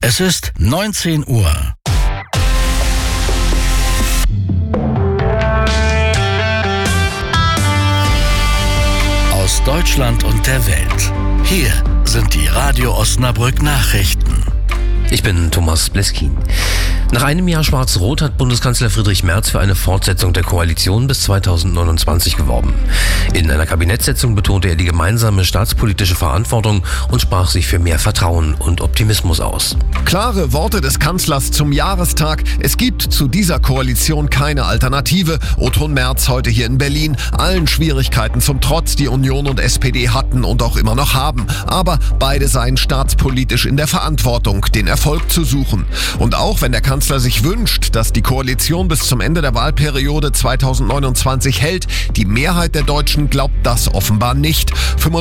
Es ist 19 Uhr. Aus Deutschland und der Welt. Hier sind die Radio Osnabrück Nachrichten. Ich bin Thomas Bleskin. Nach einem Jahr Schwarz-Rot hat Bundeskanzler Friedrich Merz für eine Fortsetzung der Koalition bis 2029 geworben. In einer Kabinettssitzung betonte er die gemeinsame staatspolitische Verantwortung und sprach sich für mehr Vertrauen und Optimismus aus. Klare Worte des Kanzlers zum Jahrestag. Es gibt zu dieser Koalition keine Alternative. O-Ton Merz heute hier in Berlin. Allen Schwierigkeiten zum Trotz, die Union und SPD hatten und auch immer noch haben. Aber beide seien staatspolitisch in der Verantwortung, den Erfolg zu suchen. Und auch wenn der Kanzler sich wünscht, dass die Koalition bis zum Ende der Wahlperiode 2029 hält, die Mehrheit der Deutschen glaubt das offenbar nicht.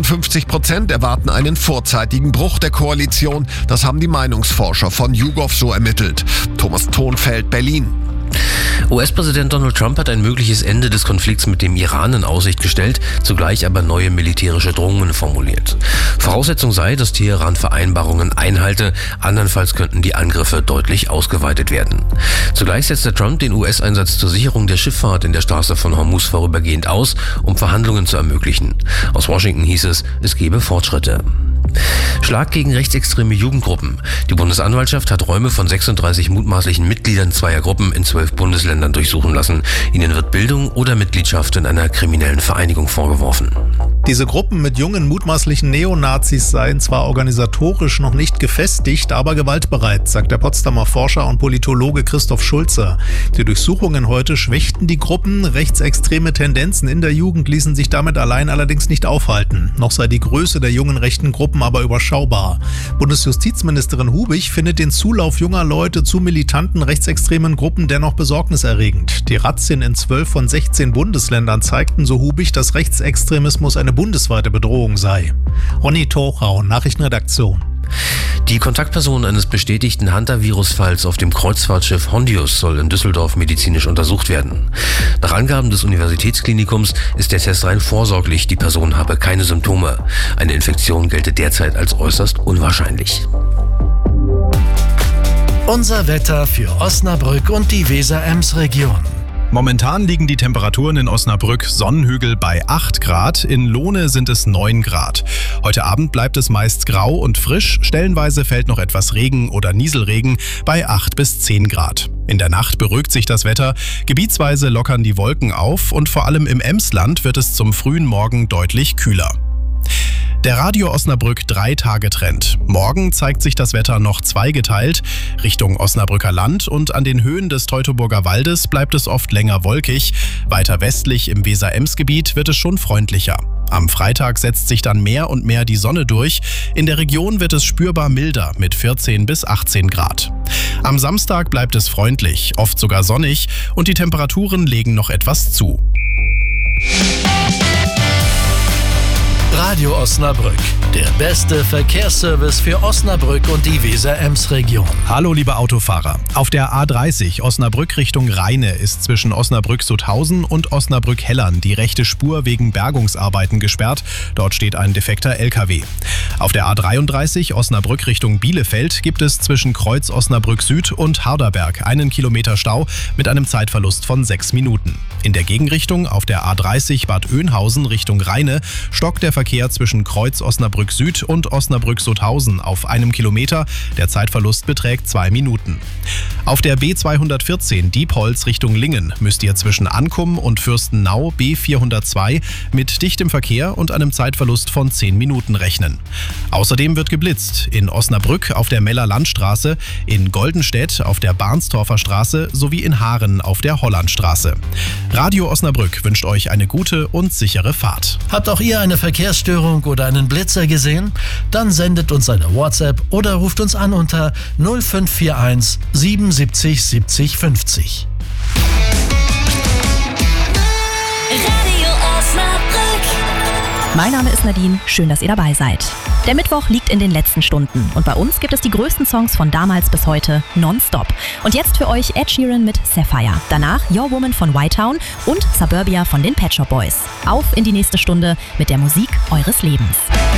55% erwarten einen vorzeitigen Bruch der Koalition. Das haben die Meinungsforscher von YouGov so ermittelt. Thomas Thonfeld, Berlin. US-Präsident Donald Trump hat ein mögliches Ende des Konflikts mit dem Iran in Aussicht gestellt, zugleich aber neue militärische Drohungen formuliert. Voraussetzung sei, dass Teheran Vereinbarungen einhalte, andernfalls könnten die Angriffe deutlich ausgeweitet werden. Zugleich setzte Trump den US-Einsatz zur Sicherung der Schifffahrt in der Straße von Hormuz vorübergehend aus, um Verhandlungen zu ermöglichen. Aus Washington hieß es gebe Fortschritte. Schlag gegen rechtsextreme Jugendgruppen. Die Bundesanwaltschaft hat Räume von 36 mutmaßlichen Mitgliedern zweier Gruppen in 12 Bundesländern durchsuchen lassen. Ihnen wird Bildung oder Mitgliedschaft in einer kriminellen Vereinigung vorgeworfen. Diese Gruppen mit jungen mutmaßlichen Neonazis seien zwar organisatorisch noch nicht gefestigt, aber gewaltbereit, sagt der Potsdamer Forscher und Politologe Christoph Schulze. Die Durchsuchungen heute schwächten die Gruppen. Rechtsextreme Tendenzen in der Jugend ließen sich damit allein allerdings nicht aufhalten. Noch sei die Größe der jungen rechten Gruppen aber überschaubar. Bundesjustizministerin Hubich findet den Zulauf junger Leute zu militanten rechtsextremen Gruppen dennoch besorgniserregend. Die Razzien in 12 von 16 Bundesländern zeigten, so Hubich, dass Rechtsextremismus eine bundesweite Bedrohung sei. Ronny Torau, Nachrichtenredaktion. Die Kontaktperson eines bestätigten Hantavirus-Falls auf dem Kreuzfahrtschiff Hondius soll in Düsseldorf medizinisch untersucht werden. Nach Angaben des Universitätsklinikums ist der Test rein vorsorglich, die Person habe keine Symptome. Eine Infektion gelte derzeit als äußerst unwahrscheinlich. Unser Wetter für Osnabrück und die Weser-Ems-Region. Momentan liegen die Temperaturen in Osnabrück Sonnenhügel bei 8 Grad, in Lohne sind es 9 Grad. Heute Abend bleibt es meist grau und frisch, stellenweise fällt noch etwas Regen oder Nieselregen bei 8 bis 10 Grad. In der Nacht beruhigt sich das Wetter, gebietsweise lockern die Wolken auf und vor allem im Emsland wird es zum frühen Morgen deutlich kühler. Der Radio Osnabrück 3-Tage-Trend. Morgen zeigt sich das Wetter noch zweigeteilt. Richtung Osnabrücker Land und an den Höhen des Teutoburger Waldes bleibt es oft länger wolkig. Weiter westlich im Weser-Ems-Gebiet wird es schon freundlicher. Am Freitag setzt sich dann mehr und mehr die Sonne durch. In der Region wird es spürbar milder mit 14 bis 18 Grad. Am Samstag bleibt es freundlich, oft sogar sonnig und die Temperaturen legen noch etwas zu. Radio Osnabrück, der beste Verkehrsservice für Osnabrück und die Weser-Ems-Region. Hallo liebe Autofahrer. Auf der A30 Osnabrück Richtung Rheine ist zwischen Osnabrück-Sutthausen und Osnabrück-Hellern die rechte Spur wegen Bergungsarbeiten gesperrt. Dort steht ein defekter LKW. Auf der A33 Osnabrück Richtung Bielefeld gibt es zwischen Kreuz Osnabrück Süd und Harderberg 1 Kilometer Stau mit einem Zeitverlust von 6 Minuten. In der Gegenrichtung auf der A30 Bad Oeynhausen Richtung Rheine stockt der Verkehr zwischen Kreuz Osnabrück Süd und Osnabrück Sutthausen auf 1 Kilometer. Der Zeitverlust beträgt 2 Minuten. Auf der B214 Diepholz Richtung Lingen müsst ihr zwischen Ankum und Fürstennau B402 mit dichtem Verkehr und einem Zeitverlust von 10 Minuten rechnen. Außerdem wird geblitzt in Osnabrück auf der Meller Landstraße, in Goldenstedt auf der Barnstorfer Straße sowie in Haaren auf der Hollandstraße. Radio Osnabrück wünscht euch eine gute und sichere Fahrt. Habt auch ihr eine Verkehrsstörung oder einen Blitzer gesehen? Dann sendet uns eine WhatsApp oder ruft uns an unter 0541 77 70 50. Radio Osnabrück. Mein Name ist Nadine, schön, dass ihr dabei seid. Der Mittwoch liegt in den letzten Stunden und bei uns gibt es die größten Songs von damals bis heute nonstop. Und jetzt für euch Ed Sheeran mit Sapphire, danach Your Woman von Whitetown und Suburbia von den Pet Shop Boys. Auf in die nächste Stunde mit der Musik eures Lebens.